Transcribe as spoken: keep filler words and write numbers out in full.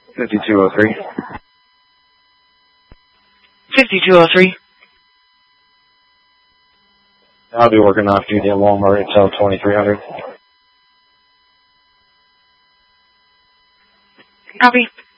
fifty-two oh three. fifty-two oh three. I'll be working off duty at Walmart until twenty-three hundred. Copy.